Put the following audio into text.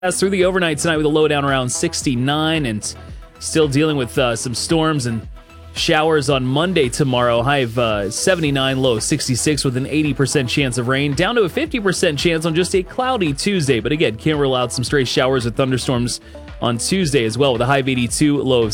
Through the overnight tonight with a low down around 69 and still dealing with some storms and showers on Monday tomorrow. High of 79, low 66 with an 80% chance of rain. Down to a 50% chance on just a cloudy Tuesday. But again, can't rule out some stray showers or thunderstorms on Tuesday as well with a high of 82, low of